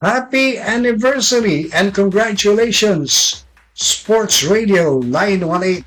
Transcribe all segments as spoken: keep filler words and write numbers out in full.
Happy anniversary and congratulations, Sports Radio nine one eight.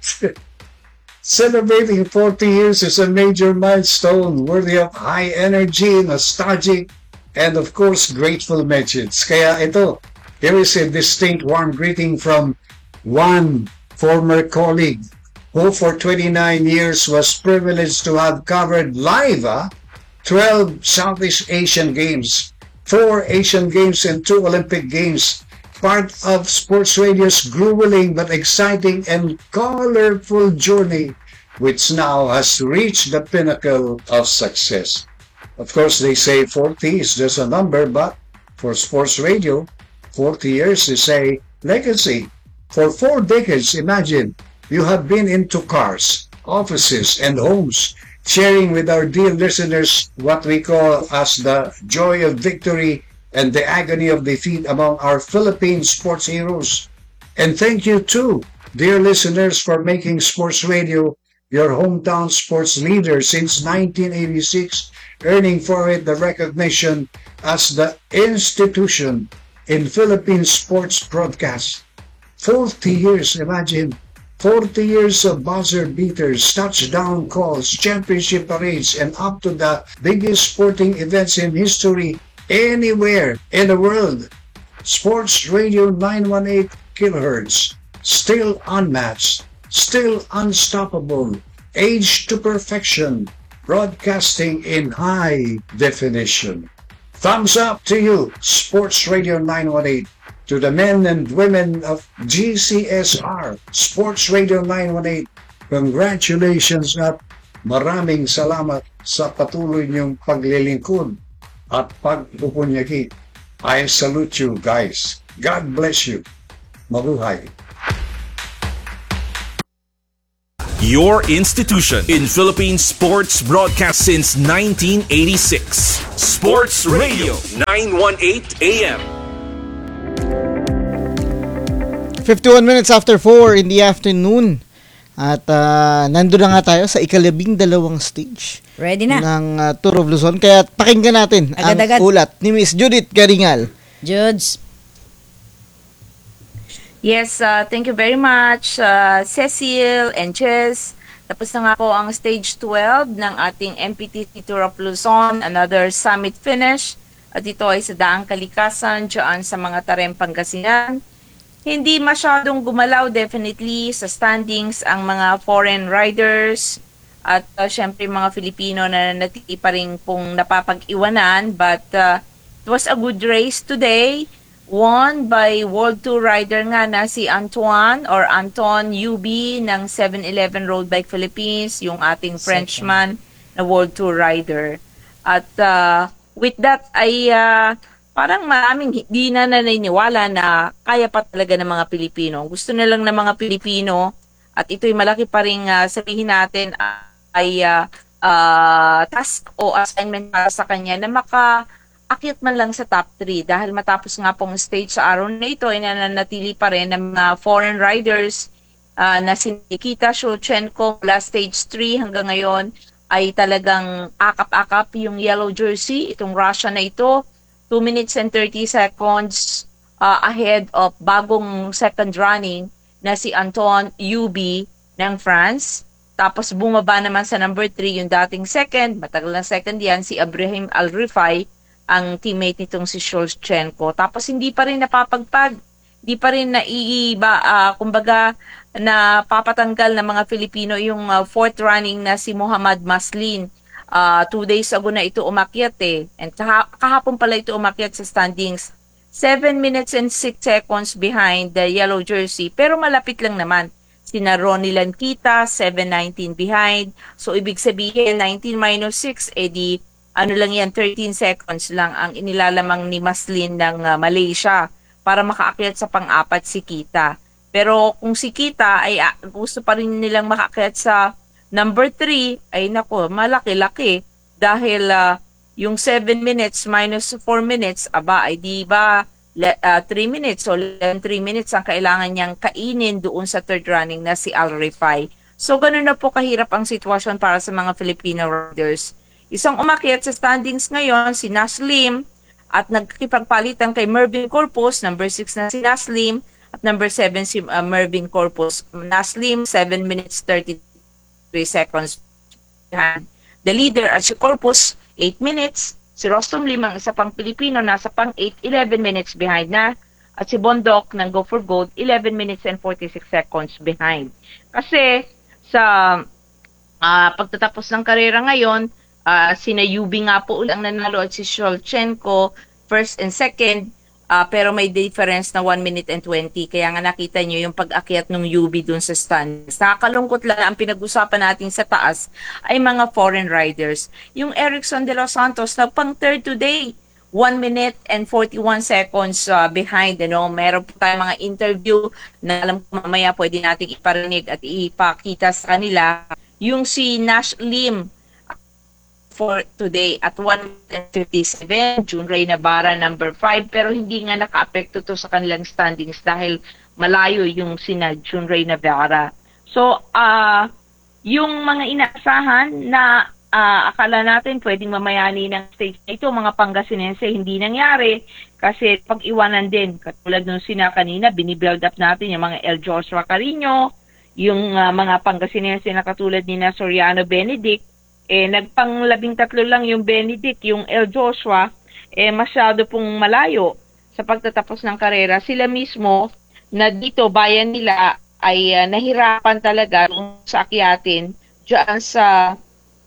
Celebrating forty years is a major milestone worthy of high energy, nostalgic, and of course, grateful mentions. Kaya ito, here is a distinct warm greeting from one former colleague who for twenty-nine years was privileged to have covered live uh, twelve Southeast Asian Games, four Asian Games, and two Olympic Games. Part of Sports Radio's grueling but exciting and colorful journey, which now has reached the pinnacle of success. Of course, they say forty is just a number, but for Sports Radio, forty years is a legacy. For four decades, imagine, you have been into cars, offices, and homes, sharing with our dear listeners what we call as the joy of victory and the agony of defeat among our Philippine sports heroes. And thank you too, dear listeners, for making Sports Radio your hometown sports leader since nineteen eighty-six, earning for it the recognition as the institution in Philippine sports broadcast. forty years, imagine. forty years of buzzer beaters, touchdown calls, championship parades, and up to the biggest sporting events in history anywhere in the world. Sports Radio nine one eight kilohertz, still unmatched, still unstoppable, aged to perfection, broadcasting in high definition. Thumbs up to you, Sports Radio nine one eight. To the men and women of G C S R, Sports Radio nine one eight, congratulations at maraming salamat sa patuloy niyong paglilingkod at pagpupunyagi. I salute you guys. God bless you. Mabuhay. Your institution in Philippine sports broadcast since nineteen eighty-six. Sports Radio nine one eight A M. fifty-one minutes after four in the afternoon. At uh, nandun na nga tayo sa ikalabing dalawang stage. Ready na. Ng uh, Tour of Luzon. Kaya pakinggan natin agad-agad ang ulat ni Miss Judith Garingal. Judes. Yes, uh, thank you very much, uh, Cecil and Jess. Tapos na nga po ang stage twelve ng ating M P T C Tour of Luzon, another summit finish. At ito ay sa Daang Kalikasan, dyan sa mga Tarem, Pangasinan. Hindi masyadong gumalaw definitely sa standings ang mga foreign riders at uh, syempre mga Filipino na natili pa rin pong napapag-iwanan, but uh, it was a good race today, won by World Tour rider nga na si Antoine or Anton U B ng seven eleven Road Bike Philippines, yung ating Frenchman na World Tour rider. At uh, with that ay uh, parang maraming hindi na naniniwala na kaya pa talaga ng mga Pilipino. Gusto na lang ng mga Pilipino, at ito'y malaki pa rin uh, sabihin natin uh, ay uh, uh, task o assignment para sa kanya na maka-akyat man lang sa top three. Dahil matapos nga pong stage sa araw na ito, ay nananatili pa rin ng mga foreign riders uh, na si Nikita Shulchenko mula stage three hanggang ngayon ay talagang akap-akap yung yellow jersey, itong Russia na ito. two minutes and thirty seconds uh, ahead of bagong second running na si Anton U B ng France. Tapos bumaba naman sa number three yung dating second, matagal na second yan, si Ibrahim Al-Rifai, ang teammate nitong si Shulchenko. Tapos hindi pa rin napapagpag, hindi pa rin naiiba, uh, kumbaga napapatanggal ng mga Filipino yung uh, fourth running na si Muhammad Maslin. Uh, two days ago na ito umakyat eh. And kaha- kahapon pala ito umakyat sa standings. seven minutes and six seconds behind the yellow jersey. Pero malapit lang naman. Sina Ronnie Lankita, seven nineteen behind. So, ibig sabihin, nineteen minus six, eh di, ano lang yan, thirteen seconds lang ang inilalamang ni Maslin ng uh, Malaysia para makaakyat sa pang-apat si Kita. Pero kung si Kita ay uh, gusto pa rin nilang makaakyat sa number three, ay nako, malaki-laki. Dahil uh, yung seven minutes minus four minutes, aba, ay di ba uh, three minutes o so three minutes ang kailangan niyang kainin doon sa third running na si Al-Rifai. So, ganun na po kahirap ang sitwasyon para sa mga Filipino riders. Isang umakyat sa standings ngayon, si Naslim, at nagkipagpalitan kay Mervin Corpus, number six na si Naslim, at number seven si uh, Mervin Corpus. Naslim, seven minutes thirty-three seconds behind. The leader at si Corpus, eight minutes. Si Rostom Lim, ang isa pang Pilipino, nasa pang eight, eleven minutes behind na. At si Bondok ng Go for Gold, eleven minutes and forty-six seconds behind. Kasi sa uh, pagtatapos ng karera ngayon, uh, sina Yubi nga po ulit ang nanalo at si Shevchenko, first and second, uh, pero may difference na one minute and twenty. Kaya nga nakita nyo yung pag-akyat ng Yubi dun sa standings. Nakakalungkot lang na ang pinag-usapan natin sa taas ay mga foreign riders. Yung Erickson de los Santos na pang third today, one minute and forty-one seconds uh, behind. Ano? Meron po tayong mga interview na alam ko mamaya pwede natin iparinig at ipakita sa kanila. Yung si Nash Lim for today at one fifty-seven, June Ray Navarra number five, pero hindi nga naka-apekto to sa kanilang standings dahil malayo yung sina June Ray Navarra. So, uh, yung mga inaasahan na uh, akala natin pwedeng mamayani ng stage na ito, mga Pangasinense, hindi nangyari kasi pag-iwanan din, katulad nung sina kanina, binibuild up natin yung mga El Joshua Carino, yung uh, mga Pangasinense na katulad ni na Soriano Benedict, eh nagpang labing tatlo lang yung Benedict, yung El Joshua, eh masyado pong malayo sa pagtatapos ng karera. Sila mismo na dito bayan nila ay uh, nahirapan talaga sa akyatin diyan sa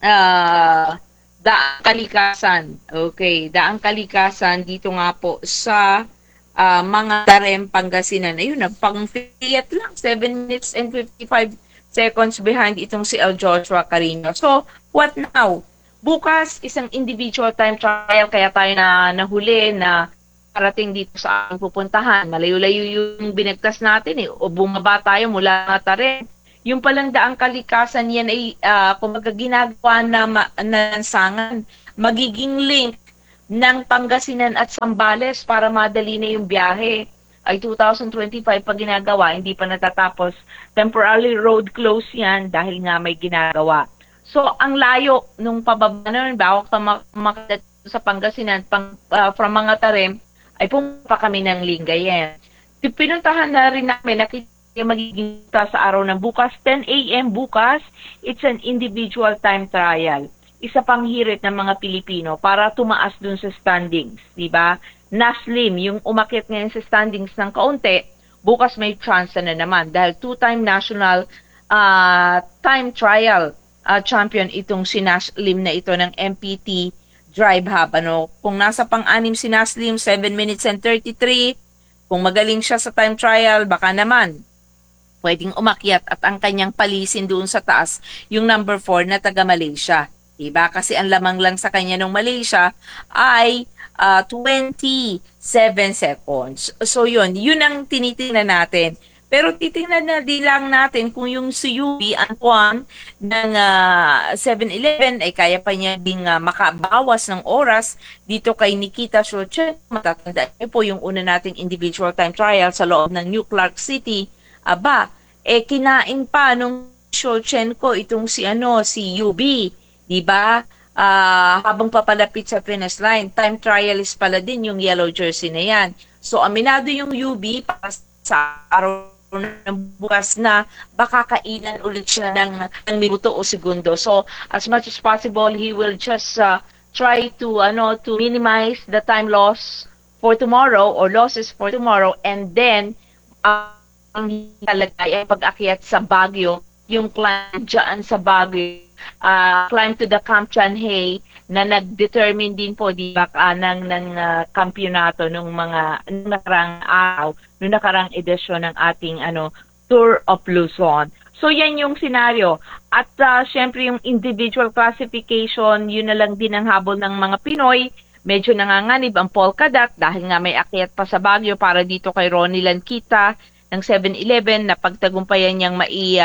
uh, Daang Kalikasan. Okay, Daang Kalikasan dito nga po sa uh, mga Tarem, Pangasinan. Ayun, nagpang-fiat lang, seven minutes and fifty-five seconds behind itong si El Joshua Carino. So, what now? Bukas, isang individual time trial, kaya tayo na nahuli na parating dito sa ating pupuntahan. Malayo-layo yung binagtas natin eh. O bumaba tayo mula nga Tarem. Yung palang Daang Kalikasan, yan ay uh, kumbaga ginagawa na, ma- na lansangan. Magiging link ng Pangasinan at Zambales para madali na yung biyahe. Ay two thousand twenty-five pa ginagawa, hindi pa natatapos. Temporarily road close yan dahil nga may ginagawa. So, ang layo nung pababa na nun, bago ka makakita sa Pangasinan, pang, uh, from mga Tarem, ay pumunta kami ng Lingayen. Pinuntahan na rin namin, nakita magiging sa araw ng bukas, ten a.m. bukas, it's an individual time trial. Isa pang hirit ng mga Pilipino para tumaas dun sa standings, di ba? Naslim, yung umakyat ngayon sa standings ng kaunti, bukas may chance na naman dahil two-time national uh, time trial uh, champion itong si Naslim na ito ng M P T Drive Hub. Ano, kung nasa pang-anim si Naslim, seven minutes and thirty-three, kung magaling siya sa time trial, baka naman pwedeng umakyat at ang kanyang palisin doon sa taas, yung number four na taga Malaysia. Diba? Kasi ang lamang lang sa kanya ng Malaysia ay uh, twenty-seven seconds. So yun, yun ang tinitingnan natin. Pero titingnan na din lang natin kung yung si Yubi Antoine ng uh, seven eleven ay kaya pa niya ding uh, makabawas ng oras dito kay Nikita Shevchenko. Matatandaan niyo po yung una nating individual time trial sa loob ng New Clark City. Aba, eh kinain pa nung Shevchenko itong si ano, si Yubi. Diba? Uh, habang papalapit sa finish line, time trialist pala din yung yellow jersey na yan. So, aminado yung U B para sa araw ng bukas na baka kainan ulit siya ng, ng minuto o segundo. So, as much as possible, he will just uh, try to, ano, to minimize the time loss for tomorrow or losses for tomorrow, and then, uh, ang talagay ay pag-akyat sa Baguio, yung climb dyan sa Baguio, Uh, climb to the Camp Chanhae na nag-determine din po di ba uh, ng ng uh, kampyonato nung mga nung nakarang araw, nung nakarang edisyon ng ating ano Tour of Luzon. So yan yung senaryo. At uh, syempre yung individual classification, yun na lang din ang habol ng mga Pinoy. Medyo nanganganib ang Polka Dot dahil nga may akyat pa sa Baguio para dito kay Ronnie Lankita ng seven eleven na pagtagumpayan niyang mai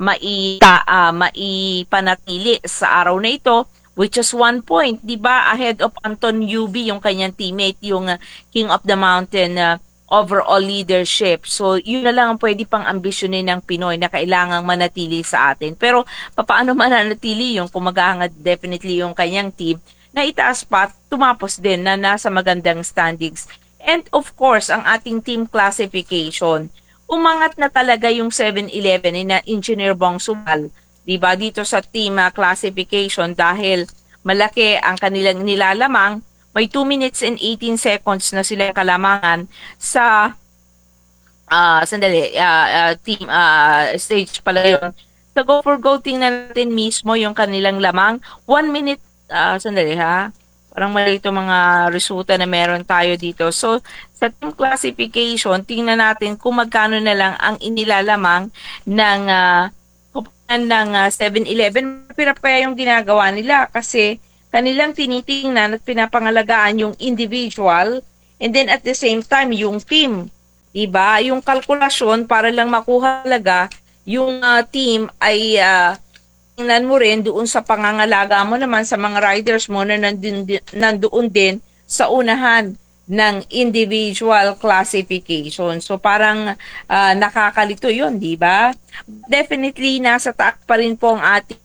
maita uh, maipanatili sa araw na ito, which is one point, di ba, ahead of Anton Yubi, yung kanyang teammate, yung uh, King of the Mountain uh, overall leadership. So, yun na lang ang pwede pang ambisyonin ng Pinoy na kailangang manatili sa atin. Pero, papaano mananatili yung kung mag-aangad definitely yung kanyang team na itaas pa, tumapos din na nasa magandang standings. And of course, ang ating team classification, umangat na talaga yung seven eleven ni na Engineer Bong Sumal, diba, dito sa team uh, classification dahil malaki ang kanilang nilalamang. May two minutes and eighteen seconds na sila kalamangan sa uh, sandali, uh, uh, team uh, stage pala yun. Sa Go for Gold, tingnan natin mismo yung kanilang lamang. One minute, uh, sandali ha, parang mali ito mga resulta na meron tayo dito. So, sa team classification, tingnan natin kung magkano na lang ang inilalamang ng uh, ng uh, seven eleven. Pirap kaya yung ginagawa nila kasi kanilang tinitingnan at pinapangalagaan yung individual and then at the same time yung team. Diba? Yung kalkulasyon para lang makuha talaga yung uh, team ay uh, tingnan mo rin doon sa pangangalaga mo naman sa mga riders mo na nandun, nandoon din sa unahan ng individual classification. So parang uh, nakakalito yun, di ba? Definitely nasa taak pa rin po ang ating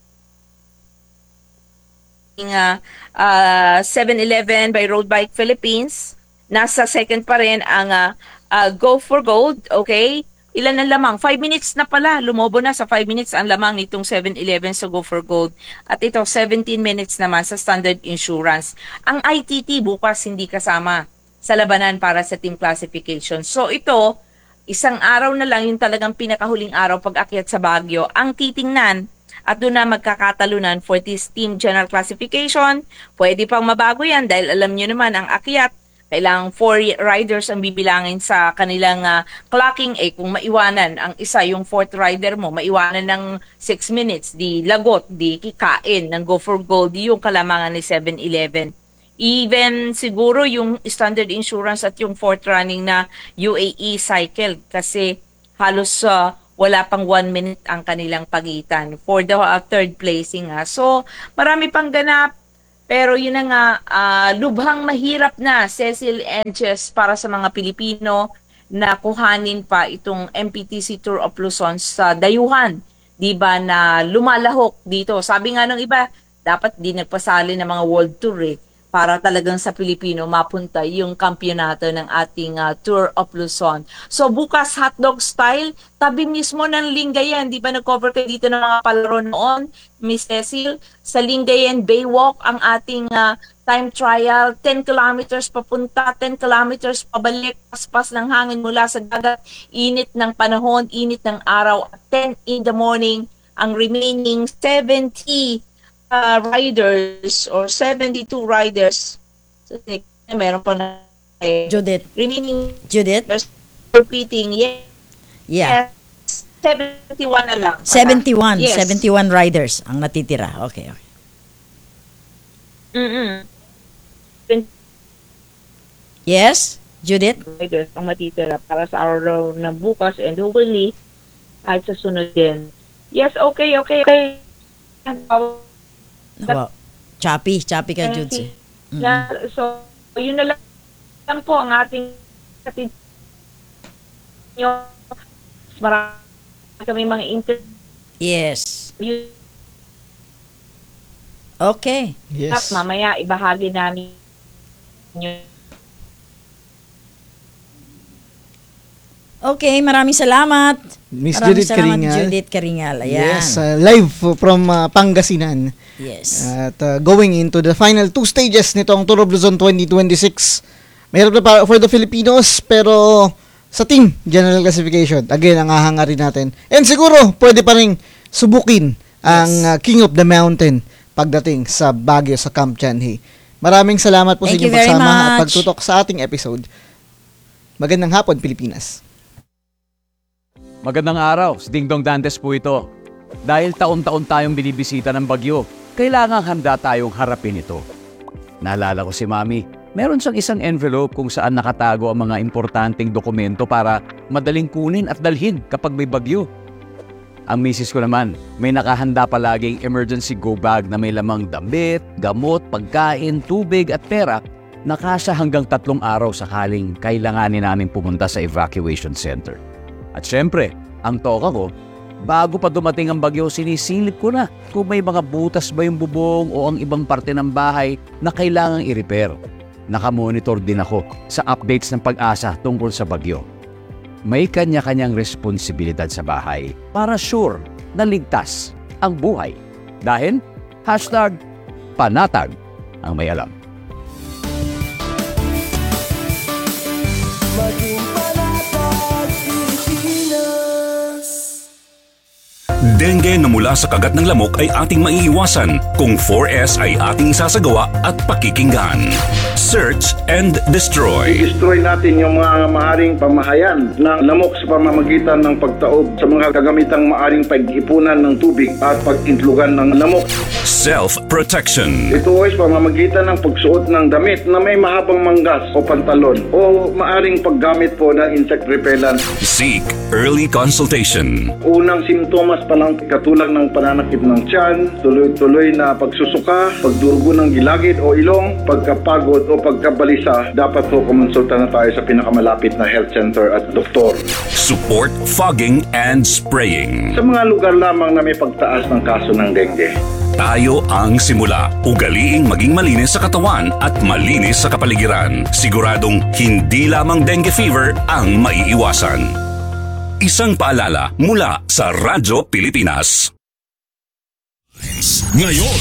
uh, uh, seven eleven by Road Bike Philippines. Nasa second pa rin ang uh, uh, Go for Gold, okay? Ilan ang lamang? five minutes na pala. Lumobo na sa five minutes ang lamang nitong seven eleven sa Go for Gold. At ito, seventeen minutes naman sa Standard Insurance. Ang I T T bukas hindi kasama sa labanan para sa team classification. So ito, isang araw na lang yung talagang pinakahuling araw pag-akyat sa Baguio ang titingnan at doon na magkakatalunan for this team general classification. Pwede pang mabago yan dahil alam nyo naman ang akyat, kailangang four riders ang bibilangin sa kanilang uh, clocking. Eh, kung maiwanan ang isa, yung fourth rider mo, maiwanan ng six minutes, di lagot, di kikain ng Go for Gold, yung kalamangan ni seven eleven. Even siguro yung Standard Insurance at yung fourth running na U A E cycle kasi halos uh, wala pang one minute ang kanilang pagitan for the uh, third placing. Ha. So, marami pang ganap. Pero yun na nga, uh, lubhang mahirap na, Cecil and Jess, para sa mga Pilipino na kuhanin pa itong M P T C Tour of Luzon sa dayuhan. Diba na lumalahok dito. Sabi nga ng iba, dapat di nagpasali ng mga World Tour eh, para talagang sa Pilipino mapunta yung kampyonato ng ating uh, Tour of Luzon. So bukas hotdog style, tabi mismo ng Lingayen. Di ba nag-cover kayo dito ng mga palaro noon, Miss Cecil? Sa Lingayen Baywalk ang ating uh, time trial, ten kilometers papunta, ten kilometers pabalik, paspas ng hangin mula sa dagat, init ng panahon, init ng araw, at ten in the morning, ang remaining seventy Uh, riders or seventy-two riders. So, meron pa na eh, Judith. remaining Judith? repeating. Yes. Yeah. seventy-one na lang. seventy-one. Yes. seventy-one riders ang natitira. Okay, okay. Mm-mm. Yes, Judith? Riders ang matitira para sa araw na bukas and hopefully at sa sunod din. Yes, okay, okay, okay. Wow. Choppy, choppy ka, Jude. Yeah, so, yun na lang, lang po ang ating ating yung marami kami mga interview. Yes. Okay. Yes. Mamaya, ibahagi namin yun. Okay, maraming salamat. Miss Maraming Judith salamat, Caringal. Judith Caringal. Ayan. Yes, uh, live from uh, Pangasinan. Yes. At uh, going into the final two stages nitong Tour of Luzon twenty twenty-six. Mahirap na para for the Filipinos, pero sa team general classification, again, ang hahangarin natin. And siguro, pwede pa rin subukin ang Yes. uh, King of the Mountain pagdating sa Baguio, sa Camp Chanhi. Maraming salamat po Thank sa inyong you very pagsama at much. pagtutok sa ating episode. Magandang hapon, Pilipinas. Magandang araw, si Dingdong Dantes po ito. Dahil taon-taon tayong binibisita ng bagyo, kailangang handa tayong harapin ito. Naalala ko si Mami, meron siyang isang envelope kung saan nakatago ang mga importanteng dokumento para madaling kunin at dalhin kapag may bagyo. Ang misis ko naman, may nakahanda palaging emergency go bag na may lamang damit, gamot, pagkain, tubig at pera na kasya hanggang tatlong araw sakaling kailanganin namin pumunta sa evacuation center. At syempre, ang toka ko, Bago pa dumating ang bagyo, sinisilip ko na kung may mga butas ba yung bubong o ang ibang parte ng bahay na kailangang i-repair. Nakamonitor din ako sa updates ng Pag-asa tungkol sa bagyo. May kanya-kanyang responsibilidad sa bahay para sure na ligtas ang buhay. Dahil hashtag panatag ang may alam. Dengue na mula sa kagat ng lamok ay ating maiiwasan kung four S ay ating isasagawa at pakikinggan. Search and destroy. I-destroy natin yung mga maaring pamahayan ng lamok sa pamamagitan ng pagtaob sa mga kagamitang maaring pag-ipunan ng tubig at pag-intlugan ng lamok. Self-protection. Ito ay sa pamamagitan ng pagsuot ng damit na may mahabang manggas o pantalon o maaring paggamit po ng insect repellent. Seek early consultation. Unang simptomas pa lang katulad ng pananakit ng tiyan, tuloy-tuloy na pagsusuka, pagdurugo ng gilagid o ilong, pagkapagod o pagkabalisa, dapat po kumonsulta na tayo sa pinakamalapit na health center at doktor. Support fogging and spraying. Sa mga lugar lamang na may pagtaas ng kaso ng dengue. Tayo ang simula. Ugaliing maging malinis sa katawan at malinis sa kapaligiran. Siguradong hindi lamang dengue fever ang maiiwasan. Isang paalala mula sa Radyo Pilipinas. Ngayon,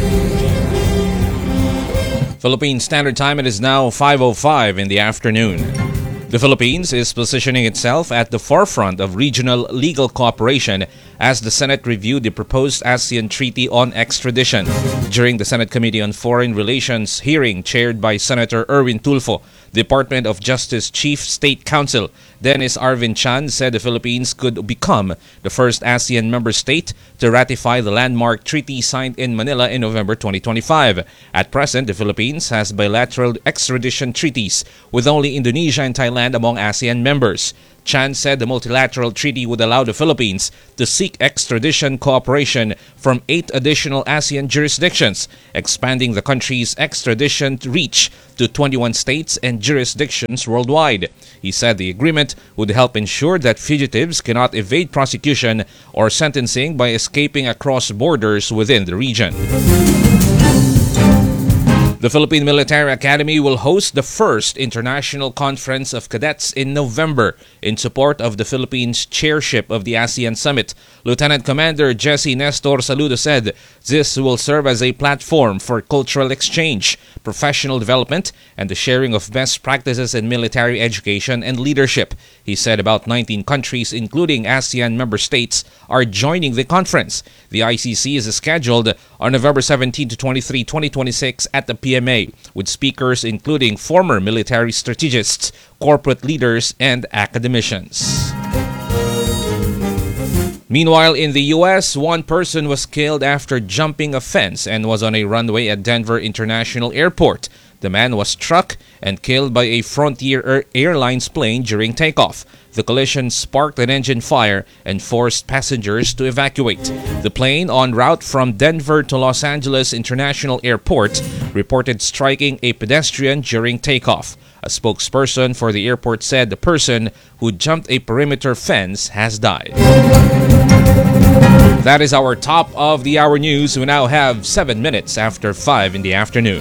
Philippine Standard Time, it is now five oh five in the afternoon. The Philippines is positioning itself at the forefront of regional legal cooperation as the Senate reviewed the proposed ASEAN Treaty on Extradition. During the Senate Committee on Foreign Relations hearing chaired by Senator Erwin Tulfo, Department of Justice Chief State Counsel Dennis Arvin Chan said the Philippines could become the first ASEAN member state to ratify the landmark treaty signed in Manila in November twenty twenty-five. At present, the Philippines has bilateral extradition treaties with only Indonesia and Thailand among ASEAN members. Chan said the multilateral treaty would allow the Philippines to seek extradition cooperation from eight additional ASEAN jurisdictions, expanding the country's extradition reach to twenty-one states and jurisdictions worldwide. He said the agreement would help ensure that fugitives cannot evade prosecution or sentencing by escaping across borders within the region. The Philippine Military Academy will host the first International Conference of Cadets in November in support of the Philippines' chairship of the ASEAN Summit. Lieutenant Commander Jesse Nestor Saludo said this will serve as a platform for cultural exchange, professional development, and the sharing of best practices in military education and leadership. He said about nineteen countries, including ASEAN member states, are joining the conference. The I C C is scheduled on November seventeenth to twenty-third, twenty twenty-six at the P M A, with speakers including former military strategists, corporate leaders, and academicians. Meanwhile, in the U S, one person was killed after jumping a fence and was on a runway at Denver International Airport. The man was struck and killed by a Frontier Airlines plane during takeoff. The collision sparked an engine fire and forced passengers to evacuate. The plane, en route from Denver to Los Angeles International Airport, reported striking a pedestrian during takeoff. A spokesperson for the airport said the person who jumped a perimeter fence has died. That is our top of the hour news. We now have seven minutes after five in the afternoon.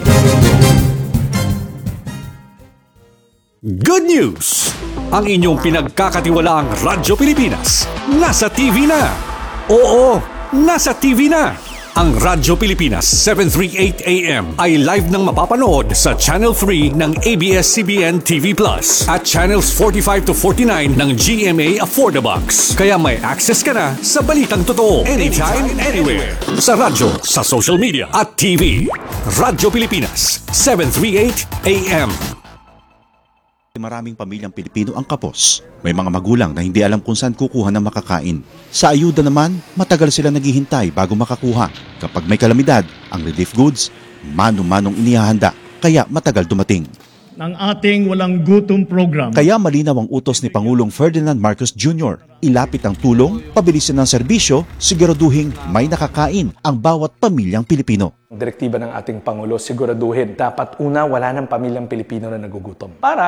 good news! Ang inyong pinagkakatiwalaang Radyo Pilipinas nasa T V na. Oo, nasa T V na. Ang Radyo Pilipinas seven thirty-eight A M ay live nang mapapanood sa Channel three ng A B S C B N T V Plus at Channels forty-five to forty-nine ng G M A Affordabox. Kaya may access ka na sa balitang totoo anytime, anywhere. Sa radyo, sa social media at T V. Radyo Pilipinas seven thirty-eight A M. Maraming pamilyang Pilipino ang kapos. May mga magulang na hindi alam kung saan kukuha ng makakain. Sa ayuda naman, matagal sila naghihintay bago makakuha. Kapag may kalamidad, ang relief goods, mano-manong inihahanda, kaya matagal dumating. Ng ating walang gutom program. Kaya malinaw ang utos ni Pangulong Ferdinand Marcos Junior Ilapit ang tulong, pabilisin ng serbisyo, siguraduhin may nakakain ang bawat pamilyang Pilipino. Direktiba ng ating Pangulo, siguraduhin dapat una wala ng pamilyang Pilipino na nagugutom para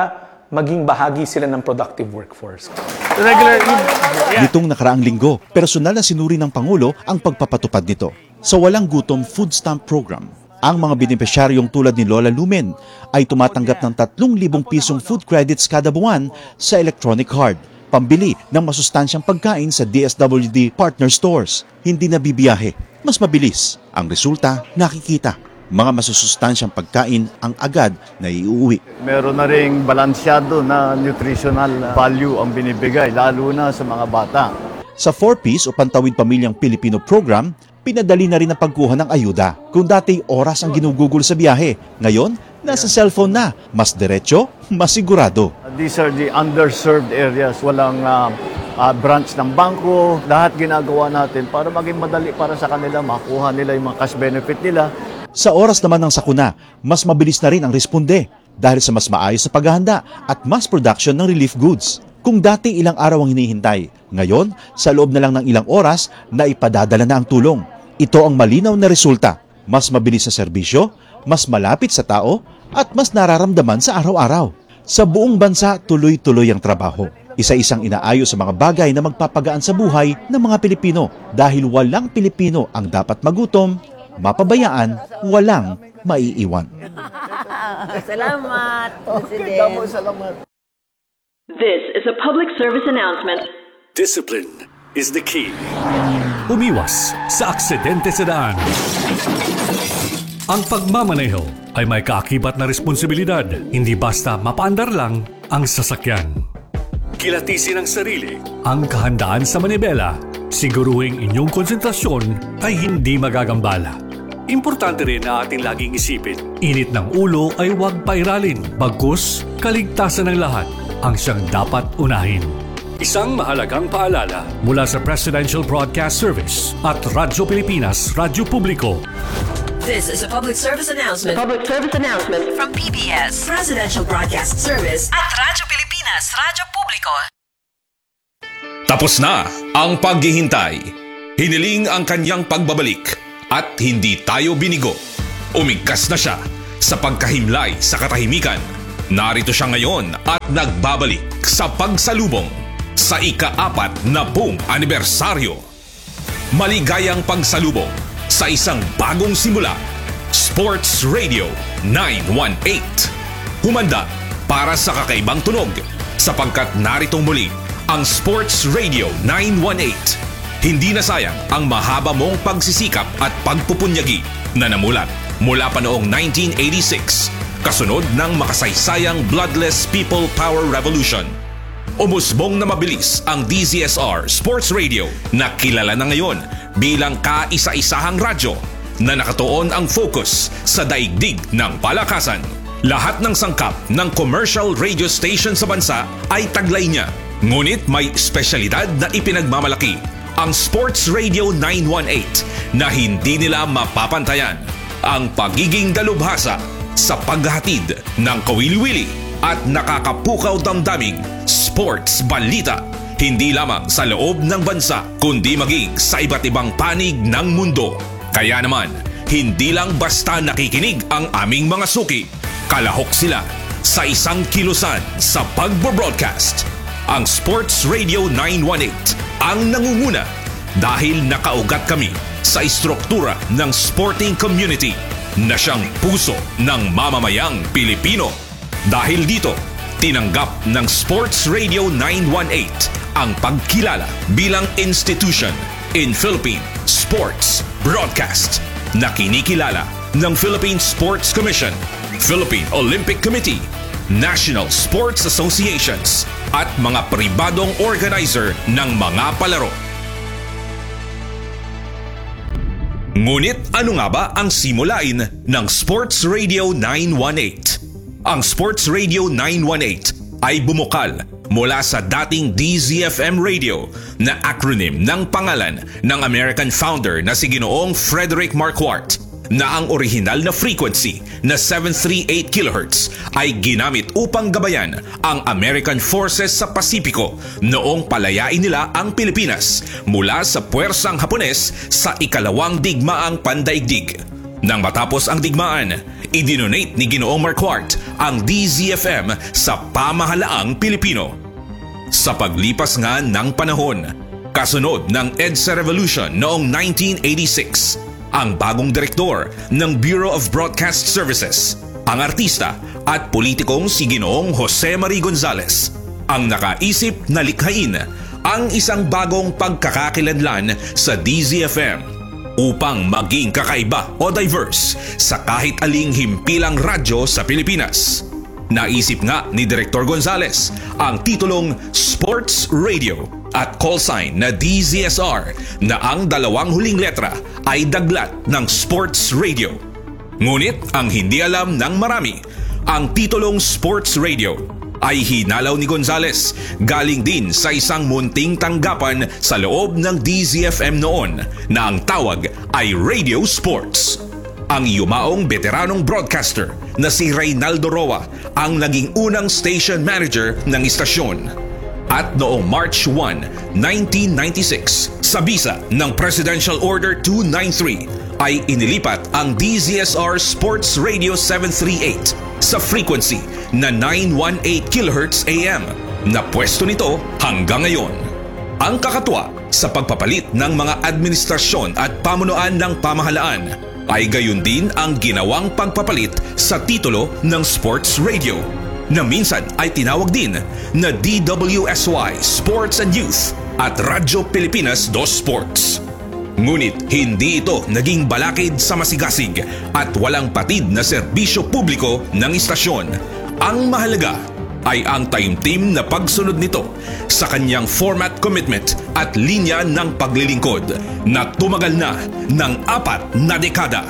maging bahagi sila ng productive workforce. Regular Nitong nakaraang linggo, personal na sinuri ng Pangulo ang pagpapatupad nito. Sa Walang Gutom Food Stamp Program, ang mga benepisyaryong tulad ni Lola Lumen ay tumatanggap ng tatlong libong pisong food credits kada buwan sa electronic card, pambili ng masustansyang pagkain sa D S W D partner stores. Hindi na bibiyahe, mas mabilis. Ang resulta, nakikita. Mga masusustansyang pagkain ang agad na iuwi. Meron na ring balansyado na nutritional value ang binibigay, lalo na sa mga bata. Sa four piece o Pantawid Pamilyang Pilipino program, pinadali na rin ang pagkuha ng ayuda. Kung dati oras ang ginugugol sa biyahe, ngayon, nasa cellphone na. Mas diretso, mas sigurado. These are the underserved areas. Walang uh, uh, branch ng bangko. Lahat ginagawa natin para maging madali para sa kanila, makuha nila yung mga cash benefit nila. Sa oras naman ng sakuna, mas mabilis na rin ang responde dahil sa mas maayos na paghahanda at mass production ng relief goods. Kung dati ilang araw ang hinihintay, ngayon, sa loob na lang ng ilang oras, na ipadadala na ang tulong. Ito ang malinaw na resulta. Mas mabilis sa serbisyo, mas malapit sa tao, at mas nararamdaman sa araw-araw. Sa buong bansa, tuloy-tuloy ang trabaho. Isa-isang inaayos sa mga bagay na magpapagaan sa buhay ng mga Pilipino dahil walang Pilipino ang dapat magutom, mapabayaan, walang maiiwan. Salamat, President. Salamat. This is a public service announcement. Discipline is the key. Umiwas sa aksidente sa daan. Ang pagmamaneho ay may kaakibat na responsibilidad, hindi basta mapaandar lang ang sasakyan. Kilatisin ang sarili, ang kahandaan sa manibela, siguruhing inyong konsentrasyon ay hindi magagambala. Importante rin na ating laging isipin, init ng ulo ay huwag pairalin, bagkus kaligtasan ng lahat ang siyang dapat unahin. Isang mahalagang paalala mula sa Presidential Broadcast Service at Radyo Pilipinas, Radyo Publiko. This is a public service announcement. Public service announcement From P B S, Presidential Broadcast Service at Radyo Pilipinas, Radyo Publiko. Tapos na ang paghihintay. Hiniling ang kanyang pagbabalik at hindi tayo binigo. Umigkas na siya sa pagkahimlay sa katahimikan. Narito siya ngayon at nagbabalik sa pagsalubong sa ika-apat na buong anibersaryo. Maligayang pagsalubong sa isang bagong simula, Sports Radio nine one eight. Humanda para sa kakaibang tunog sapagkat naritong muli ang Sports Radio nine one eight. Hindi na sayang ang mahaba mong pagsisikap at pagpupunyagi na namulat mula pa noong nineteen eighty-six, kasunod ng makasaysayang Bloodless People Power Revolution. Umusbong na mabilis ang D Z S R Sports Radio na kilala na ngayon bilang kaisa-isahang radyo na nakatuon ang focus sa daigdig ng palakasan. Lahat ng sangkap ng commercial radio station sa bansa ay taglay niya. Ngunit may espesyalidad na ipinagmamalaki ang Sports Radio nine one eight na hindi nila mapapantayan. Ang pagiging dalubhasa sa paghahatid ng kawili-wili at nakakapukaw damdaming sports balita. Hindi lamang sa loob ng bansa kundi maging sa iba't ibang panig ng mundo. Kaya naman, hindi lang basta nakikinig ang aming mga suki. Kalahok sila sa isang kilusan sa pagbo-broadcast. Ang Sports Radio nine one eight ang nangunguna dahil nakaugat kami sa istruktura ng sporting community na siyang puso ng mamamayang Pilipino. Dahil dito, tinanggap ng Sports Radio nine one eight ang pagkilala bilang institution in Philippine Sports Broadcast na kinikilala ng Philippine Sports Commission, Philippine Olympic Committee, National Sports Associations at mga pribadong organizer ng mga palaro. Ngunit ano nga ba ang simulain ng Sports Radio nine one eight? Ang Sports Radio nine one eight ay bumukal mula sa dating D Z F M Radio na acronym ng pangalan ng American founder na si Ginoong Frederick Marquardt, na ang orihinal na frequency na seven thirty-eight kilohertz ay ginamit upang gabayan ang American forces sa Pasipiko noong palayain nila ang Pilipinas mula sa puwersang Hapones sa ikalawang digmaang pandaigdig. Nang matapos ang digmaan, idinonate ni Ginoong Marquardt ang D Z F M sa pamahalaang Pilipino. Sa paglipas nga ng panahon, kasunod ng EDSA Revolution noong nineteen eighty-six, ang bagong direktor ng Bureau of Broadcast Services, ang artista at politikong si Ginoong Jose Marie Gonzales, ang nakaisip na likhain ang isang bagong pagkakakilanlan sa D Z F M upang maging kakaiba o diverse sa kahit aling himpilang radyo sa Pilipinas. Naisip nga ni Direktor Gonzales ang titulong Sports Radio at call sign na D Z S R na ang dalawang huling letra ay daglat ng Sports Radio. Ngunit ang hindi alam ng marami, ang titulong Sports Radio ay hinalaw ni Gonzales galing din sa isang munting tanggapan sa loob ng D Z F M noon na ang tawag ay Radio Sports. Ang yumaong veteranong broadcaster na si Reynaldo Roa ang naging unang station manager ng istasyon. At noong March first, nineteen ninety-six, sa bisa ng Presidential Order two ninety-three ay inilipat ang D Z S R Sports Radio seven thirty-eight sa frequency na nine eighteen kilohertz A M na pwesto nito hanggang ngayon. Ang kakatwa sa pagpapalit ng mga administrasyon at pamunuan ng pamahalaan ay gayon din ang ginawang pagpapalit sa titulo ng Sports Radio na minsan ay tinawag din na D W S Y Sports and Youth at Radyo Pilipinas dos Sports. Ngunit hindi ito naging balakid sa masigasig at walang patid na serbisyo publiko ng istasyon. Ang mahalaga ay ang taimtim na pagsunod nito sa kanyang format commitment at linya ng paglilingkod na tumagal na ng apat na dekada.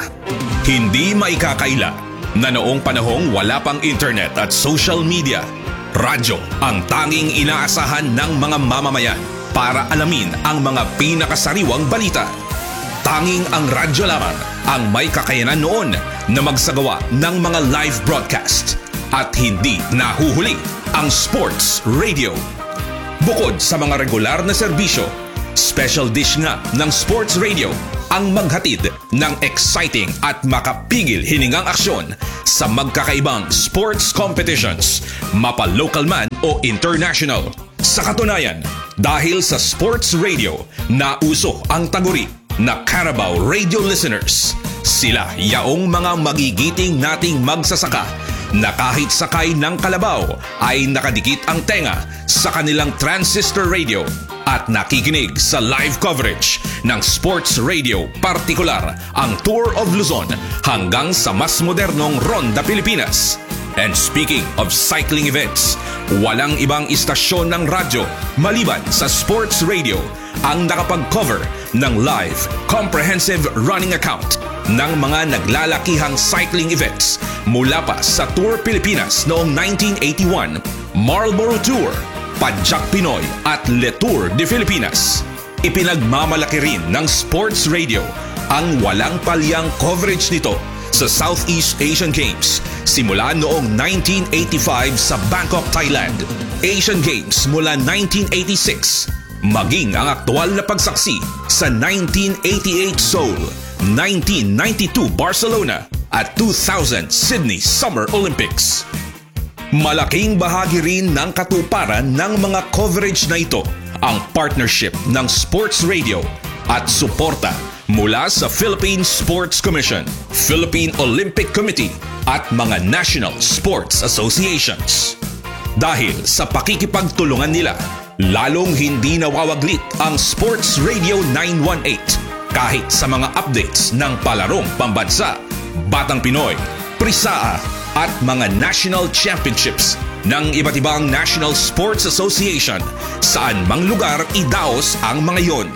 Hindi maikakaila na noong panahong wala pang internet at social media, radyo ang tanging inaasahan ng mga mamamayan para alamin ang mga pinakasariwang balita. Tanging ang radyo lamang ang may kakayanan noon na magsagawa ng mga live broadcast at hindi nahuhuli ang Sports Radio. Bukod sa mga regular na serbisyo, special dish nga ng Sports Radio ang maghatid ng exciting at makapigil hiningang aksyon sa magkakaibang sports competitions, mapa-local man o international. Sa katunayan, dahil sa Sports Radio, nauso ang taguri na Carabao Radio listeners. Sila yaong mga magigiting nating magsasaka na kahit sakay ng kalabaw ay nakadikit ang tenga sa kanilang transistor radio at nakikinig sa live coverage ng Sports Radio, partikular ang Tour of Luzon hanggang sa mas modernong Ronda Pilipinas. And speaking of cycling events, walang ibang istasyon ng radyo maliban sa Sports Radio ang nakapag-cover ng live, comprehensive running account ng mga naglalakihang cycling events mula pa sa Tour Pilipinas noong nineteen eighty-one, Marlboro Tour, Padjak Pinoy at Le Tour de Filipinas. Ipinagmamalaki rin ng Sports Radio ang walang palyang coverage nito sa Southeast Asian Games simula noong nineteen eighty-five sa Bangkok, Thailand, Asian Games mula nineteen eighty-six, maging ang aktual na pagsaksi sa nineteen eighty-eight Seoul, nineteen ninety-two Barcelona at two thousand Sydney Summer Olympics. Malaking bahagi rin ng katuparan ng mga coverage na ito ang partnership ng Sports Radio at suporta mula sa Philippine Sports Commission, Philippine Olympic Committee at mga national sports associations. Dahil sa pakikipagtulungan nila, lalong hindi nawawaglit ang Sports Radio nine eighteen kahit sa mga updates ng palarong pambansa, Batang Pinoy, Prisaa at mga national championships ng iba't ibang National Sports Association saan mang lugar idaos ang mga yon.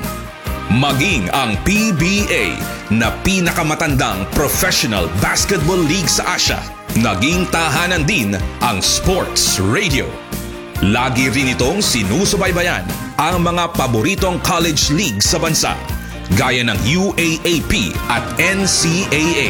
Maging ang P B A na pinakamatandang professional basketball league sa Asia, naging tahanan din ang Sports Radio. Lagi rin itong sinusubaybayan ang mga paboritong college league sa bansa, gaya ng U A A P at N C A A.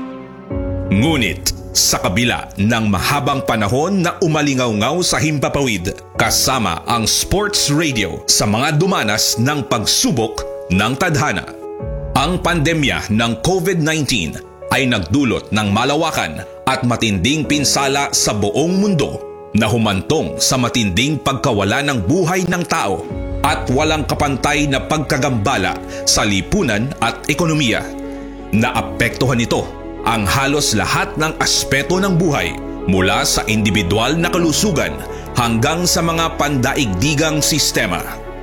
Ngunit sa kabila ng mahabang panahon na umalingaw-ngaw sa himpapawid, kasama ang Sports Radio sa mga dumanas ng pagsubok ng tadhana. Ang pandemya ng COVID nineteen ay nagdulot ng malawakan at matinding pinsala sa buong mundo na humantong sa matinding pagkawala ng buhay ng tao at walang kapantay na pagkagambala sa lipunan at ekonomiya. Naapektuhan nito ang halos lahat ng aspeto ng buhay mula sa individual na kalusugan hanggang sa mga pandaigdigang sistema.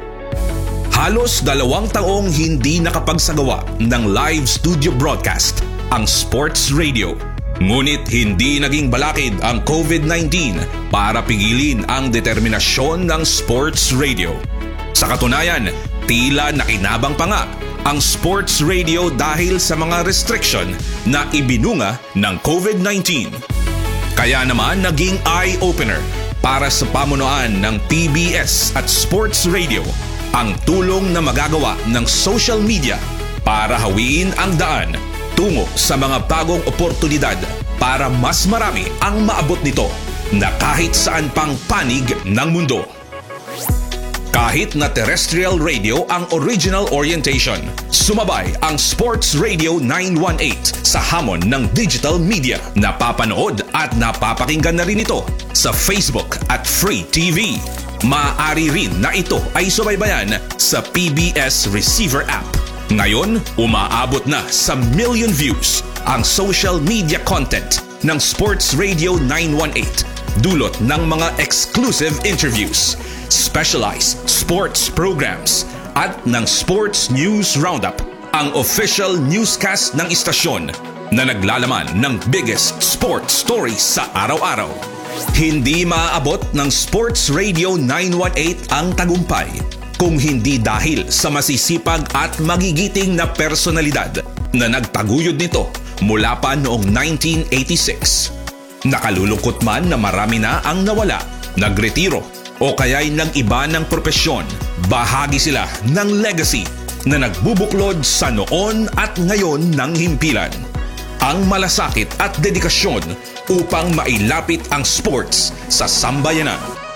Halos dalawang taong hindi nakapagsagawa ng live studio broadcast ang sports radio. Ngunit hindi naging balakid ang COVID nineteen para pigilin ang determinasyon ng sports radio. Sa katunayan, tila nakinabang pa nga ang sports radio dahil sa mga restriction na ibinunga ng COVID nineteen. Kaya naman naging eye-opener para sa pamunuan ng P B S at sports radio ang tulong na magagawa ng social media para hawiin ang daan tungo sa mga bagong oportunidad para mas marami ang maabot nito na kahit saan pang panig ng mundo. Kahit na terrestrial radio ang original orientation, sumabay ang Sports Radio nine one eight sa hamon ng digital media. Napapanood at napapakinggan na rin ito sa Facebook at Free T V. Maaari rin na ito ay subaybayan sa P B S Receiver app. Ngayon, umaabot na sa million views ang social media content ng Sports Radio nine one eight. Dulot ng mga exclusive interviews, specialized sports programs, at ng Sports News Roundup, ang official newscast ng istasyon na naglalaman ng biggest sports stories sa araw-araw. Hindi maaabot ng Sports Radio nine one eight ang tagumpay kung hindi dahil sa masisipag at magigiting na personalidad na nagtaguyod nito mula pa noong nineteen eighty-six. Nakalulungkot man na marami na ang nawala, nagretiro o kaya'y nag-iba ng propesyon, bahagi sila ng legacy na nagbubuklod sa noon at ngayon ng himpilan. Ang malasakit at dedikasyon upang mailapit ang sports sa sambayanan.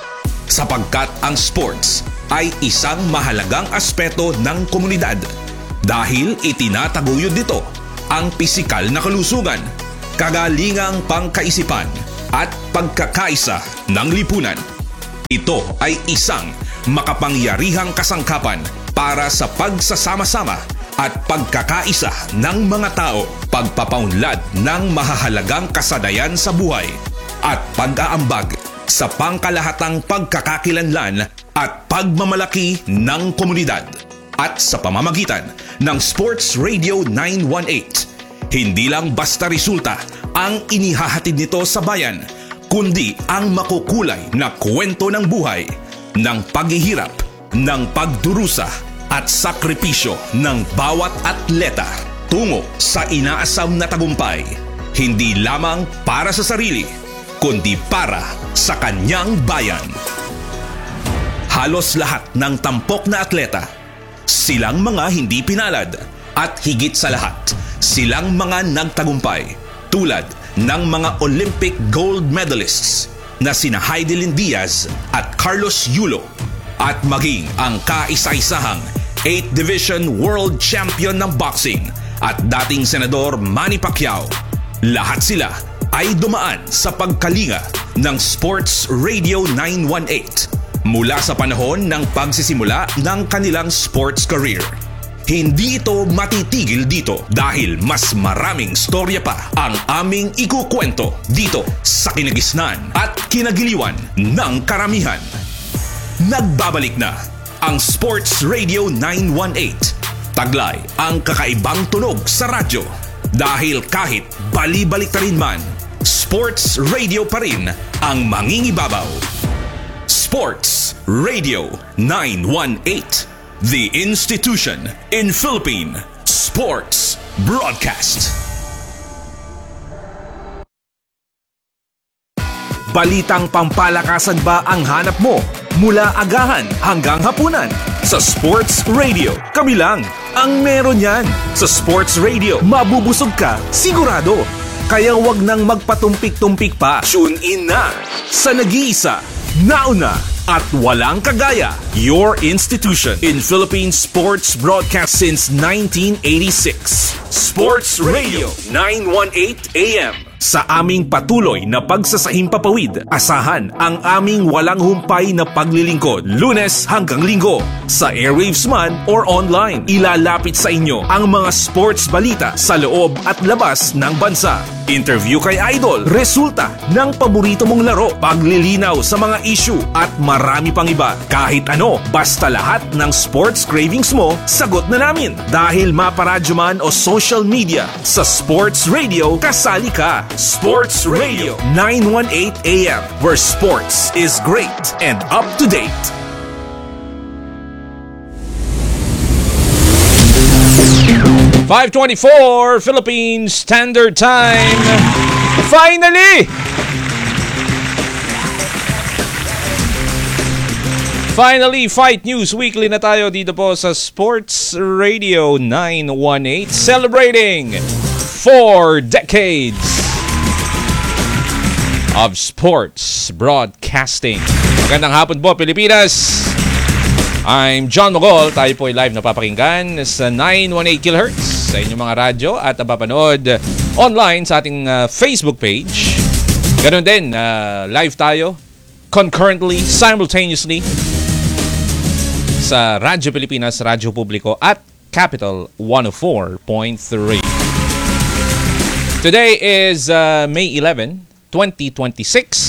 Sapagkat ang sports ay isang mahalagang aspeto ng komunidad dahil itinataguyod nito ang pisikal na kalusugan, kagalingang pangkaisipan at pagkakaisa ng lipunan. Ito ay isang makapangyarihang kasangkapan para sa pagsasama-sama at pagkakaisa ng mga tao, pagpapaunlad ng mahahalagang kasadayan sa buhay at pag-aambag sa pangkalahatang pagkakakilanlan at pagmamalaki ng komunidad. At sa pamamagitan ng Sports Radio nine one eight, hindi lang basta resulta ang inihahatid nito sa bayan, kundi ang makukulay na kwento ng buhay, ng paghihirap, ng pagdurusa at sakripisyo ng bawat atleta tungo sa inaasam na tagumpay, hindi lamang para sa sarili, kundi para sa kanyang bayan. Halos lahat ng tampok na atleta, silang mga hindi pinalad at higit sa lahat, silang mga nagtagumpay tulad ng mga Olympic gold medalists na sina Heidelin Diaz at Carlos Yulo at maging ang kaisa-isahang eighth Division World Champion ng boxing at dating Senador Manny Pacquiao. Lahat sila ay dumaan sa pagkalinga ng Sports Radio nine one eight mula sa panahon ng pagsisimula ng kanilang sports career. Hindi ito matitigil dito dahil mas maraming storya pa ang aming ikukwento dito sa kinagisnan at kinagiliwan ng karamihan. Nagbabalik na ang Sports Radio nine one eight. Taglay ang kakaibang tunog sa radyo dahil kahit bali-balik na rin man, Sports Radio pa rin ang mangingibabaw. Sports Radio nine one eight. The institution in Philippine sports broadcast. Balitang pampalakasan ba ang hanap mo? Mula agahan hanggang hapunan. Sa Sports Radio, kami lang ang meron yan. Sa Sports Radio, mabubusog ka, sigurado. Kaya wag nang magpatumpik-tumpik pa. Tune in na sa nag-iisa, Nauna at walang kagaya, your institution in Philippine sports broadcast since nineteen eighty-six. Sports Radio nine eighteen A M. Sa aming patuloy na pagsasahing papawid, asahan ang aming walang humpay na paglilingkod, Lunes hanggang Linggo. Sa airwaves man or online, ilalapit sa inyo ang mga sports balita sa loob at labas ng bansa. Interview kay Idol, resulta ng paborito mong laro, paglilinaw sa mga issue at marami pang iba. Kahit ano, basta lahat ng sports cravings mo, sagot na namin. Dahil maparadyo man o social media, sa Sports Radio, kasali ka. Sports Radio nine eighteen A M, where sports is great and up to date. five twenty-four Philippine Standard Time. Finally! Finally, Fight News Weekly na tayo dito po sa Sports Radio nine eighteen, celebrating four decades of sports broadcasting. Magandang hapon po, Pilipinas. I'm John Mogol. Tayo po ay live na papakinggan sa nine eighteen kilohertz sa inyong mga radyo at napapanood online sa ating uh, Facebook page. Ganon din, uh, live tayo concurrently, simultaneously sa Radyo Pilipinas, Radyo Publiko at Capital one oh four point three. Today is uh, May eleventh, twenty twenty-six.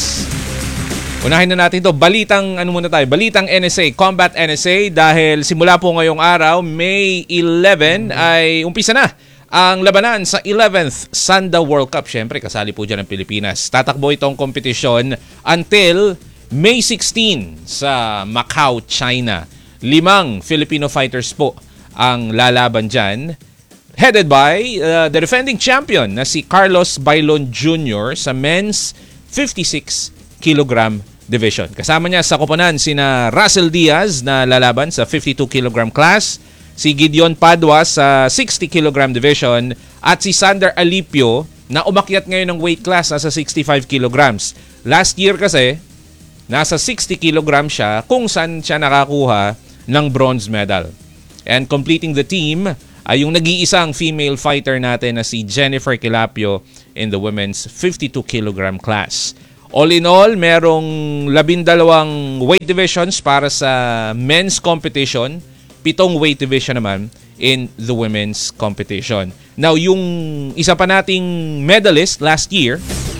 Unahin na natin to. Balitang, ano muna tayo? Balitang N S A, Combat N S A, dahil simula po ngayong araw, May eleventh, ay umpisa na ang labanan sa eleventh Sanda World Cup. Siyempre, kasali po dyan ang Pilipinas. Tatakbo itong kompetisyon until May sixteenth sa Macau, China. Limang Filipino fighters po ang lalaban dyan. Headed by uh, the defending champion na si Carlos Bailon Junior sa men's fifty-six kilogram division. Kasama niya sa koponan sina Russell Diaz na lalaban sa fifty-two kilogram class, si Gideon Padua sa sixty kilogram division at si Sander Alipio na umakyat ngayon ng weight class sa sixty-five kilograms. Last year kasi nasa sixty kilograms siya kung saan siya nakakuha ng bronze medal. And completing the team ay yung nag-iisang female fighter natin na si Jennifer Quilapio in the women's fifty-two kilogram class. All in all, merong labindalawang weight divisions para sa men's competition, pitong weight division naman in the women's competition. Now, yung isa pa nating medalist last year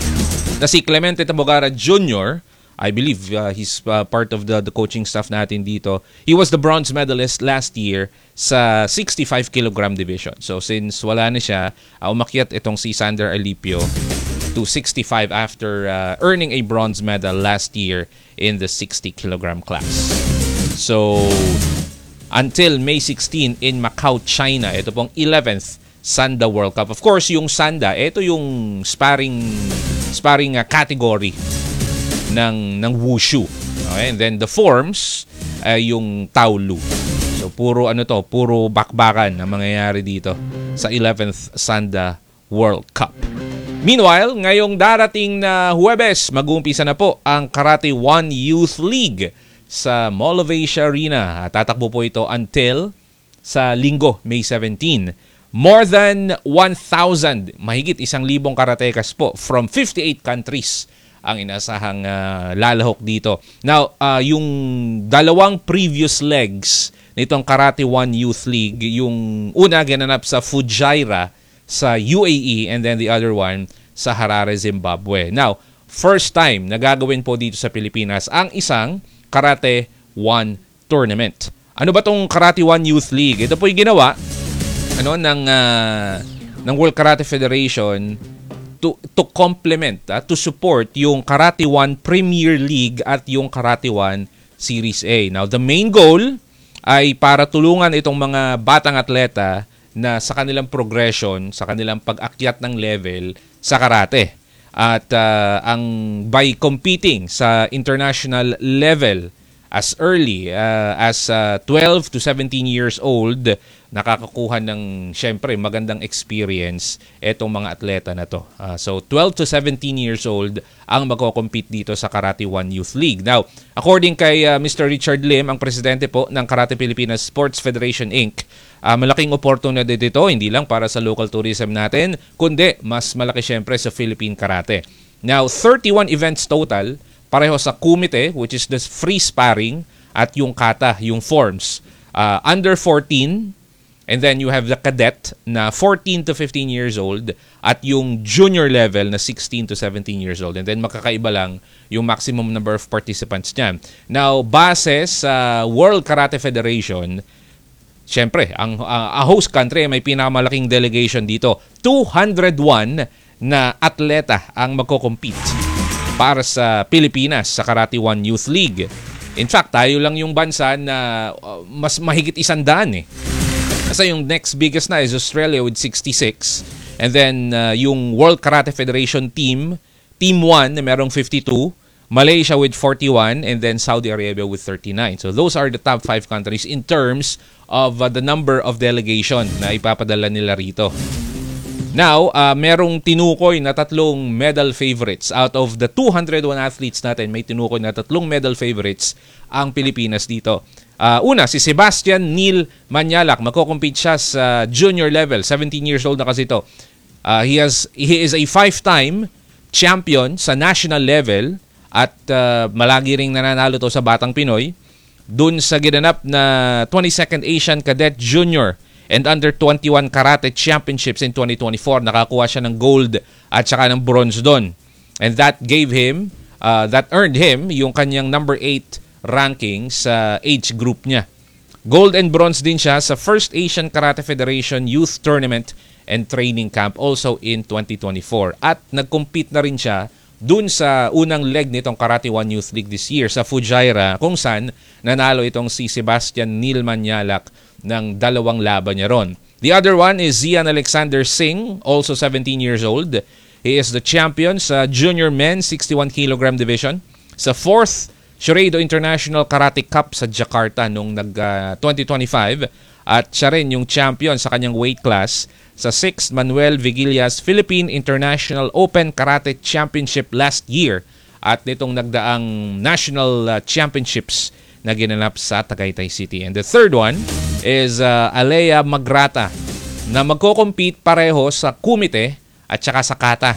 na si Clemente Tabogara Junior, I believe uh, he's uh, part of the, the coaching staff natin dito. He was the bronze medalist last year sa sixty-five kilogram division. So since wala na siya, uh, umakyat itong si Sander Alipio to sixty-five after uh, earning a bronze medal last year in the sixty kilogram class. So until May sixteenth in Macau, China, ito pong eleventh Sanda World Cup. Of course, yung Sanda, ito yung sparring sparring uh, category ng ng wushu. Okay? And then the forms ay uh, yung Taolu. So puro ano to, puro bakbakan ang mangyayari dito sa eleventh Sanda World Cup. Meanwhile, ngayong darating na Huwebes, mag-uumpisa na po ang Karate One Youth League sa Mall of Asia Arena. Tatakbo po ito until sa Linggo, May seventeenth. More than one thousand, mahigit isang libong karatekas po from fifty-eight countries ang inasahang uh, lalahok dito. Now, uh, yung dalawang previous legs nitong Karate One Youth League, yung una ginanap sa Fujairah sa U A E and then the other one sa Harare, Zimbabwe. Now, first time na gagawin po dito sa Pilipinas ang isang Karate One tournament. Ano ba tong Karate One Youth League? Ito po yung ginawa ano ng uh, ng World Karate Federation to to complement, uh, to support yung Karate One Premier League at yung Karate One Series A. Now, the main goal ay para tulungan itong mga batang atleta na sa kanilang progression, sa kanilang pag-akyat ng level sa karate. At uh, ang by competing sa international level as early uh, as uh, twelve to seventeen years old, nakakakuha ng syempre magandang experience etong mga atleta na to. Uh, so twelve to seventeen years old ang magko-compete dito sa Karate One Youth League. Now, according kay uh, Mister Richard Lim, ang presidente po ng Karate Pilipinas Sports Federation Incorporated, uh, malaking opportunity dito hindi lang para sa local tourism natin, kundi mas malaki syempre sa Philippine Karate. Now, thirty-one events total, pareho sa kumite, which is the free sparring, at yung kata, yung forms. Uh, under fourteen, and then you have the cadet na fourteen to fifteen years old at yung junior level na sixteen to seventeen years old. And then makakaiba lang yung maximum number of participants niyan. Now, base sa World Karate Federation, syempre, ang uh, a host country may pinakamalaking delegation dito. two hundred one na atleta ang magko-compete para sa Pilipinas sa Karate One Youth League. In fact, tayo lang yung bansa na uh, mas mahigit isandaan eh. Kasi yung next biggest na is Australia with sixty-six. And then uh, yung World Karate Federation team, Team one, merong fifty-two. Malaysia with forty-one. And then Saudi Arabia with thirty-nine. So those are the top five countries in terms of uh, the number of delegation na ipapadala nila rito. Now, uh, merong tinukoy na tatlong medal favorites. Out of the two hundred one athletes natin, may tinukoy na tatlong medal favorites ang Pilipinas dito. Uh, una, si Sebastian Neil Manyalak. Magko-compete siya sa junior level. seventeen years old na kasi ito. Uh, he, has, he is a five-time champion sa national level at uh, malagi ring nananalo to sa Batang Pinoy. Dun sa ginanap na twenty-second Asian Cadet Junior and Under twenty-one Karate Championships in twenty twenty-four. Nakakuha siya ng gold at saka ng bronze doon. And that gave him, uh, that earned him yung kanyang number eight ranking sa age group niya. Gold and bronze din siya sa First Asian Karate Federation Youth Tournament and Training Camp also in twenty twenty-four. At nag-compete na rin siya dun sa unang leg nitong Karate One Youth League this year sa Fujairah, kung saan nanalo itong si Sebastian Neil Manyalak ng dalawang laban niya ron. The other one is Zian Alexander Singh, also seventeen years old. He is the champion sa Junior Men sixty-one kilogram division sa fourth Shureido International Karate Cup sa Jakarta noong nag uh, twenty twenty-five, at siya rin yung champion sa kanyang weight class sa sixth Manuel Vigilias Philippine International Open Karate Championship last year at nitong nagdaang national uh, championships na ginanap sa Tagaytay City. And the third one is uh, Alea Magrata na magko-compete pareho sa kumite at saka sa kata.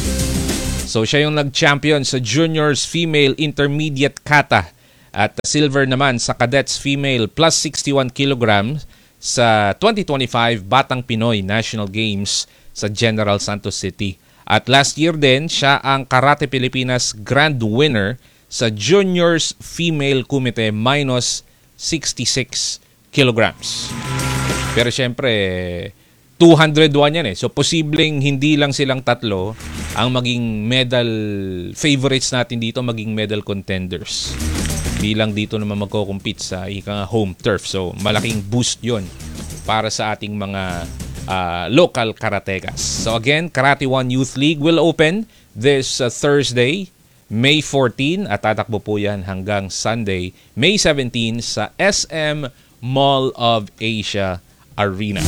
So siya yung nag-champion sa Juniors Female Intermediate Kata at silver naman sa Cadets Female plus sixty-one kilograms sa twenty twenty-five Batang Pinoy National Games sa General Santos City. At last year din, siya ang Karate Pilipinas Grand Winner sa Juniors Female Kumite minus sixty-six kilograms. Pero syempre, two hundred one yan eh. So, posibleng hindi lang silang tatlo ang maging medal favorites natin dito, maging medal contenders. Hindi lang dito naman magko-compete sa ika home turf. So, malaking boost yon para sa ating mga uh, local karatekas. So, again, Karate One Youth League will open this uh, Thursday, May fourteenth, at tatakbo po yan hanggang Sunday, May seventeenth sa S M Mall of Asia Arena.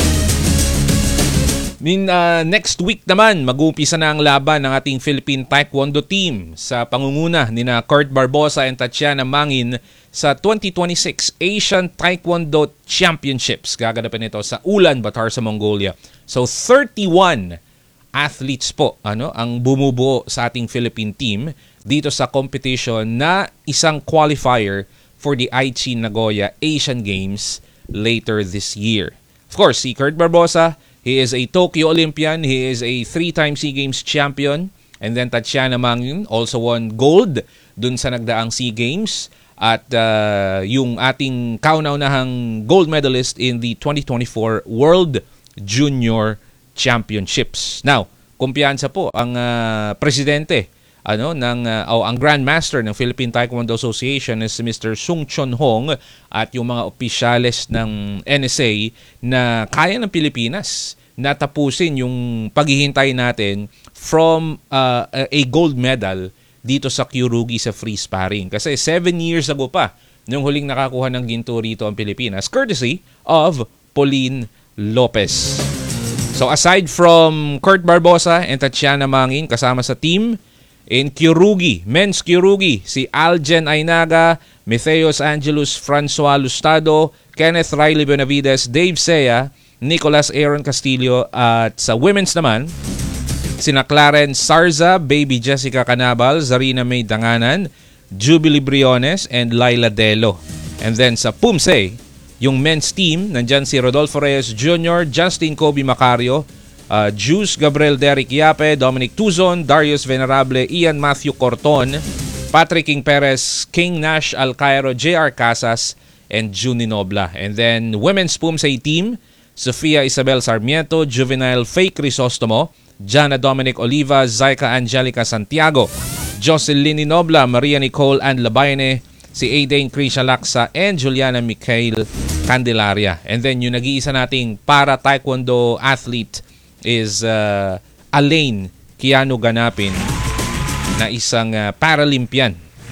Min, uh, next week naman, mag-uumpisa na ang laban ng ating Philippine Taekwondo team sa pangunguna ni na Kurt Barbosa and Tatiana Mangin sa twenty twenty-six Asian Taekwondo Championships. Gaganapin ito sa Ulaanbaatar sa Mongolia. So thirty-one athletes po ano ang bumubuo sa ating Philippine team dito sa competition na isang qualifier for the Aichi Nagoya Asian Games later this year. Of course, si Kurt Barbosa, he is a Tokyo Olympian. He is a three-time SEA Games champion. And then Tatiana Mangin also won gold dun sa nagdaang SEA Games. At uh, yung ating kauna-unahang gold medalist in the twenty twenty-four World Junior Championships. Now, kumpiyansa po ang uh, presidente ano ng uh, oh, ang Grandmaster ng Philippine Taekwondo Association is Mister Sung Chon Hong at yung mga opisyales ng N S A na kaya ng Pilipinas na tapusin yung paghihintay natin from uh, a gold medal dito sa Kyorugi sa free sparring. Kasi seven years ago pa nung huling nakakuha ng ginto rito ang Pilipinas courtesy of Pauline Lopez. So aside from Kurt Barbosa and Tatiana Mangin kasama sa team, in Kyorugi, men's Kyorugi, si Aljen Ainaga, Metheos Angelus Francois Lustado, Kenneth Riley Benavides, Dave Sea, Nicolas Aaron Castillo, at sa women's naman, sina Claren Sarza, Baby Jessica Canabal, Zarina May Danganan, Jubilee Briones, and Laila Delo. And then sa Pumse, yung men's team, nandyan si Rodolfo Reyes Junior, Justin Kobe Macario, uh, Juice Gabriel Derek Yape, Dominic Tuzon, Darius Venerable, Ian Matthew Corton, Patrick King Perez, King Nash Alcairo, J R Casas, and Juni Nobla. And then women's Pumse team, Sofia Isabel Sarmiento, Juvenile Faye Crisostomo, Jana Dominic Oliva, Zaika Angelica Santiago, Jocelyn Nobla, Maria Nicole Ann Labayne, si Aiden Krisha Laksa, and Juliana Mikhail Candelaria. And then yung nag-iisa nating para taekwondo athlete is uh, Alain Kiano Ganapin, na isang uh, Paralympian.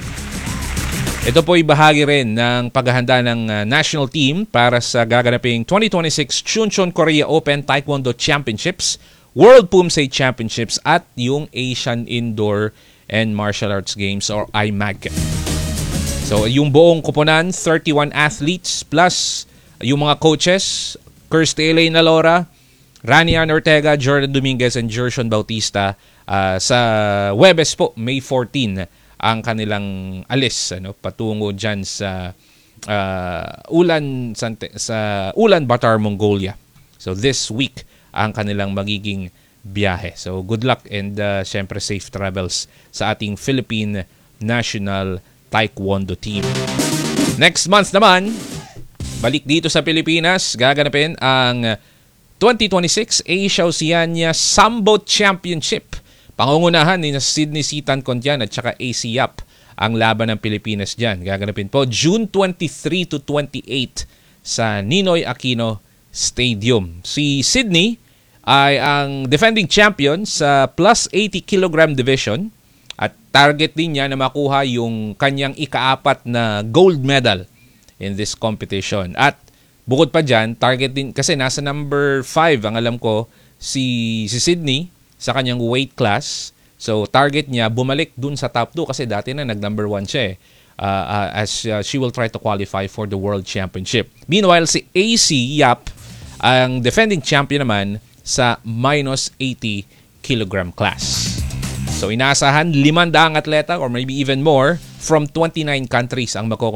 Ito po ay bahagi rin ng paghahanda ng uh, national team para sa gaganaping twenty twenty-six Chuncheon Korea Open Taekwondo Championships, World Pumse Championships, at yung Asian Indoor and Martial Arts Games or I M A G. So yung buong koponan, thirty-one athletes plus yung mga coaches, Kirsty Elaine Nalora, Ranian Ortega, Jordan Dominguez, and Jershon Bautista. Uh, sa Webes po, May fourteenth, ang kanilang alis ano, patungo dyan sa uh, Ulan, Sante, sa Ulan Batar, Mongolia. So this week, ang kanilang magiging biyahe. So good luck and uh, syempre safe travels sa ating Philippine National Taekwondo team. Next month naman, balik dito sa Pilipinas, gaganapin ang twenty twenty-six Asia Oceania Sambo Championship. Pangungunahan ni Sydney Sitan Contian at saka A C Yap ang laban ng Pilipinas dyan. Gaganapin po June twenty-three to twenty-eight sa Ninoy Aquino Stadium. Si Sydney ay ang defending champion sa plus eighty kilogram division at target din niya na makuha yung kanyang ikaapat na gold medal in this competition. At bukod pa dyan, target din, kasi nasa number five ang alam ko si, si Sydney sa kanyang weight class. So target niya bumalik dun sa top two kasi dati na nag-number one siya eh. Uh, uh, as uh, she will try to qualify for the World Championship. Meanwhile, si A C Yap ang defending champion naman sa minus eighty kilogram class. So inaasahan limang daang atleta or maybe even more from twenty-nine countries ang mako